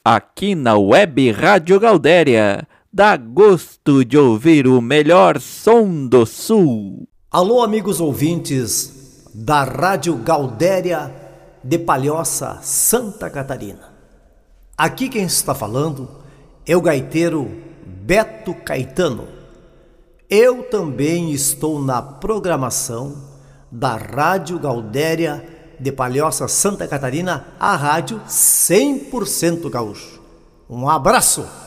aqui na Web Rádio Gaudéria. Dá gosto de ouvir o melhor som do Sul. Alô, amigos ouvintes da Rádio Gaudéria de Palhoça, Santa Catarina. Aqui quem está falando é o gaiteiro Beto Caetano. Eu também estou na programação da Rádio Gaudéria de Palhoça, Santa Catarina, a rádio 100% gaúcho. Um abraço!